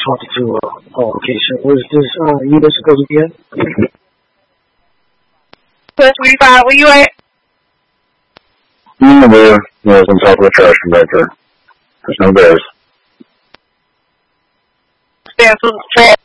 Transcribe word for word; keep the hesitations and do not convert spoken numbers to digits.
twenty-two. Uh, oh, okay. So where's this uh, unit supposed to be at? Plus twenty-five, where you at? Mm, there, there's on top of the trash compactor. There's no bears. Stand for the trash.